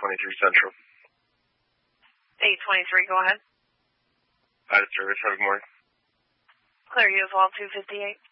823 Central. 823, go ahead. Service, have a good morning. Clear you as well, 258.